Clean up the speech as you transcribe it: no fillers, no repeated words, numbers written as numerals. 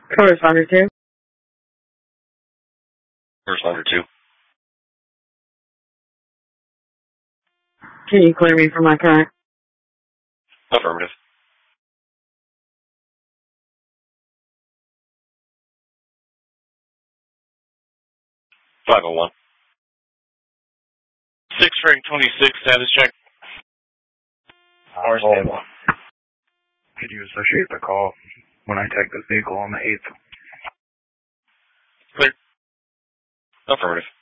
Corresponder 2. Corresponder 2. Can you clear me from my car? Affirmative. $501. 6 ring 26, status check. Hold on. Could you associate the call when I take this vehicle on the 8th? Clear. Affirmative.